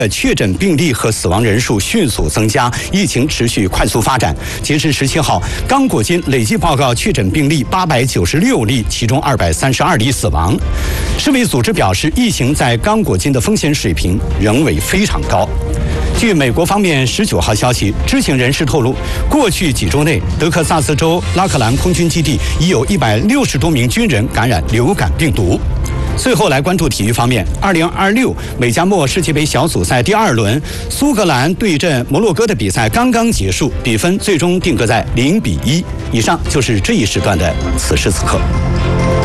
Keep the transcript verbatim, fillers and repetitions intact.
确诊病例和死亡人数迅速增加，疫情持续快速发展。截至十七号，刚果金累计报告确诊病例八百九十六例，其中二百三十二例死亡。世卫组织表示，疫情在刚果金的风险水平仍为非常高。据美国方面十九号消息，知情人士透露，过去几周内，德克萨斯州拉克兰空军基地已有一百六十多名军人感染流感病毒。最后来关注体育方面，二零二六美加墨世界杯小组赛第二轮，苏格兰对阵摩洛哥的比赛刚刚结束，比分最终定格在零比一。以上就是这一时段的此时此刻。